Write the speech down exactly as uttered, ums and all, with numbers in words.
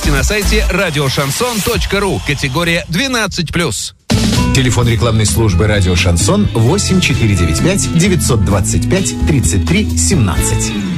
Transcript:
подробности на сайте радио шансон точка ру. Категория двенадцать плюс. Телефон рекламной службы «Радио Шансон» восемь четыре девять пять девятьсот двадцать пять тридцать три семнадцать.